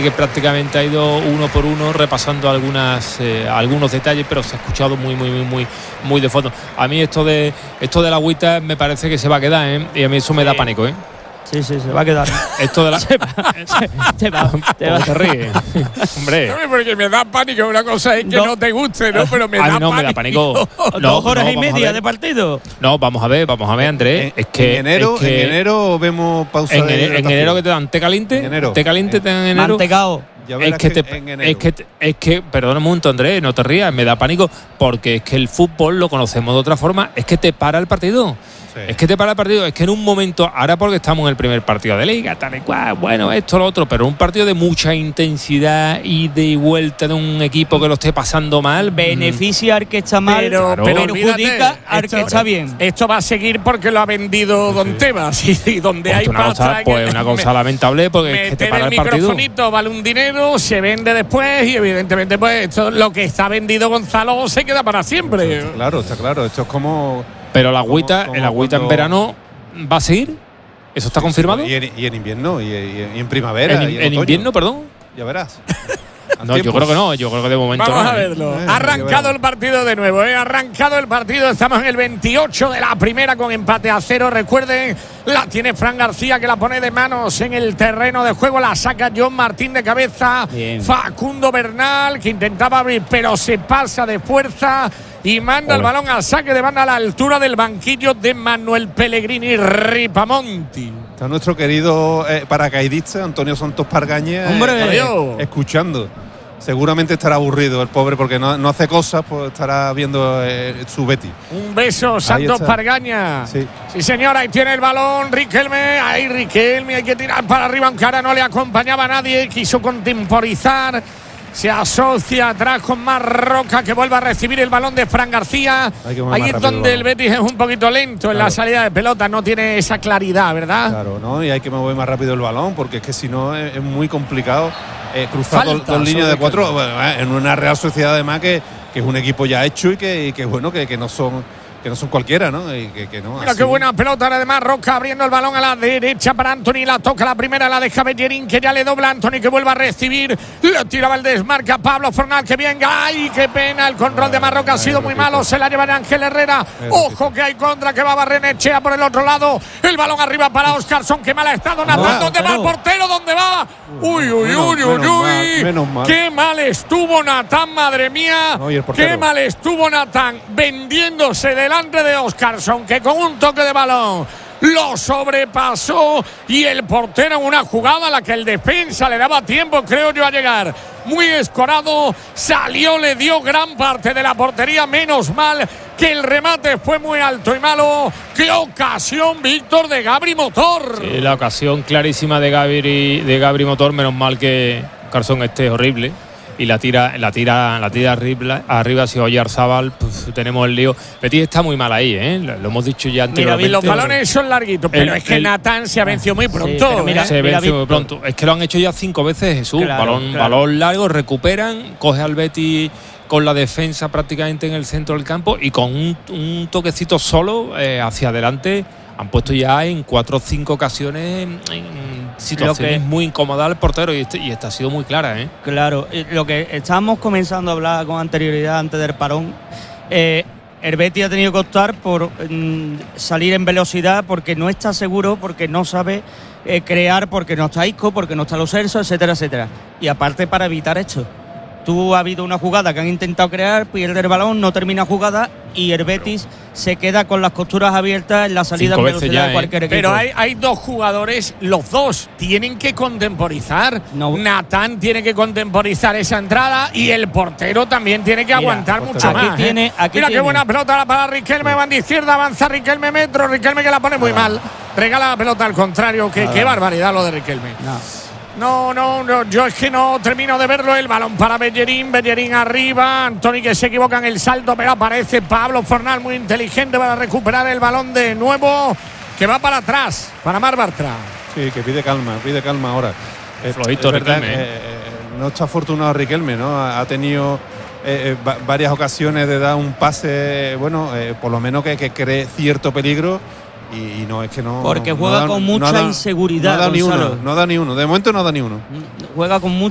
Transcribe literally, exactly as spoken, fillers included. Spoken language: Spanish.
que prácticamente ha ido uno por uno repasando algunas eh, algunos detalles, pero se ha escuchado muy muy muy muy muy de fondo. A mí esto de esto de la agüita me parece que se va a quedar, ¿eh? Y a mí eso me da pánico, ¿eh? Sí, sí, se va a quedar. Esto de la se va, se va, te va. Te ríes. Hombre. No, porque me da pánico. Una cosa es que no, no te guste, ¿no? Pero me a da mí no pánico. me da pánico. No, dos horas no, y media de partido. No, vamos a ver, vamos a ver, Andrés. En, es que en enero, es que en enero vemos pausa en, de en, en enero que te dan té caliente, en enero. té caliente te dan en enero. Mantecao. Es que, te, es que es que perdona un momento, Andrés, no te rías, me da pánico porque es que el fútbol lo conocemos de otra forma, es que te para el partido. Sí. Es que te para el partido, es que en un momento, ahora porque estamos en el primer partido de liga, tal y cual, bueno, esto, lo otro, pero un partido de mucha intensidad y de vuelta de un equipo que lo esté pasando mal, beneficia al que está mal, pero, claro, pero perjudica al que está bien. Esto va a seguir porque lo ha vendido sí. Don Tebas y, y donde pues hay una pasta, cosa, pues una cosa me, lamentable porque es que te para el, el partido. El microfonito vale un dinero, se vende después y evidentemente pues esto, lo que está vendido Gonzalo se queda para siempre. Está claro, está claro, esto es como. Pero la agüita, el agüita cuando... en verano va a seguir. ¿Eso está sí, confirmado? Y en, y en invierno, y, y, y en primavera. En, y en, en invierno, perdón. Ya verás. No, yo creo que no, yo creo que de momento Vamos no. a verlo. Ha arrancado el partido de nuevo, ¿eh? Ha arrancado el partido. Estamos en el veintiocho de la primera con empate a cero. Recuerden, la tiene Fran García que la pone de manos en el terreno de juego. La saca John Martín de cabeza. Bien. Facundo Bernal que intentaba abrir, pero se pasa de fuerza y manda Ole. el balón al saque de banda a la altura del banquillo de Manuel Pellegrini Ripamonti. Está nuestro querido eh, paracaidista Antonio Santos Pargaña Hombre, eh, escuchando. Seguramente estará aburrido el pobre porque no, no hace cosas, pues estará viendo eh, su Betis. Un beso, Santos Pargaña. Sí. sí, señora, ahí tiene el balón Riquelme. Ahí Riquelme, hay que tirar para arriba, aunque ahora no le acompañaba a nadie. Quiso contemporizar. Se asocia atrás con Marroca que vuelve a recibir el balón de Fran García. Ahí es donde el, el Betis es un poquito lento claro. en la salida de pelota, no tiene esa claridad, ¿verdad? Claro, ¿no? Y hay que mover más rápido el balón porque es que si no es, es muy complicado eh, cruzar dos, dos líneas de cuatro bueno, en una Real Sociedad además que, que es un equipo ya hecho y que, y que bueno, que, que no son que no son cualquiera, ¿no? Y que, que no Mira así. Qué buena pelota, además Roca abriendo el balón a la derecha para Anthony, la toca la primera, la deja Bellerín, que ya le dobla a Anthony, que vuelve a recibir, le tiraba el desmarca Pablo Fornal, que venga, ¡ay, qué pena! El control de Marroca ha sido muy malo, se la lleva de Ángel Herrera, ojo que hay contra, que va Barrenechea por el otro lado, el balón arriba para Óscarson, que mal ha estado Natán, ¿dónde va el portero? ¿Dónde va? Uy, uy, uy, uy, uy, qué mal estuvo Natán, madre mía, qué mal estuvo Natán, vendiéndose de delante de Óscarson, que con un toque de balón lo sobrepasó y el portero en una jugada a la que el defensa le daba tiempo, creo yo, a llegar. Muy escorado, salió, le dio gran parte de la portería, menos mal que el remate fue muy alto y malo. ¡Qué ocasión, Víctor, de Gabri Motor! Sí, la ocasión clarísima de Gabri, de Gabri Motor, menos mal que Óscarson esté horrible. Y la tira, la tira, la tira arriba, arriba hacia Oyarzábal, pues, tenemos el lío. Betis está muy mal ahí, ¿eh? Lo, lo hemos dicho ya anteriormente. Mira, los balones son larguitos, pero el, es que el, Natán se ha vencido muy pronto. Sí, mira, ¿eh? Se mira, venció muy pronto. Es que lo han hecho ya cinco veces, Jesús. Claro, balón, claro. balón largo, recuperan, coge al Betis con la defensa prácticamente en el centro del campo y con un, un toquecito solo eh, hacia adelante. Han puesto ya en cuatro o cinco ocasiones en, en situaciones que, muy incómodas al portero y, este, y esta ha sido muy clara, ¿eh? Claro, lo que estábamos comenzando a hablar con anterioridad antes del parón, eh, el Betis ha tenido que optar por mm, salir en velocidad porque no está seguro, porque no sabe eh, crear, porque no está Isco, porque no está Lo Celso, etcétera, etcétera. Y aparte para evitar esto. Tú ha habido una jugada que han intentado crear, pierde el balón, no termina jugada y el Betis se queda con las costuras abiertas en la salida en velocidad ya, de cualquier ¿eh? equipo. Pero hay, hay dos jugadores, los dos tienen que contemporizar. No. Natán tiene que contemporizar esa entrada y el portero también tiene que Mira, aguantar mucho aquí más. Tiene, ¿eh? aquí Mira tiene. Qué buena pelota para Riquelme, van de izquierda, avanza Riquelme metro, Riquelme que la pone muy ah. mal, regala la pelota al contrario, que, qué barbaridad lo de Riquelme. No. No, no, no, yo es que no termino de verlo. El balón para Bellerín, Bellerín arriba. Anthony que se equivoca en el salto, pero aparece Pablo Fornal muy inteligente para recuperar el balón de nuevo, que va para atrás, para Marc Bartra. Sí, que pide calma, pide calma ahora. Es flojito es verdad, Riquelme. Eh, no está afortunado Riquelme, ¿no? Ha tenido eh, eh, varias ocasiones de dar un pase, bueno, eh, por lo menos que, que cree cierto peligro. Y, y no es que no. Porque juega no da, con mucha no da, inseguridad. No da ni Gonzalo. uno, no da ni uno. De momento no da ni uno. Juega con mucha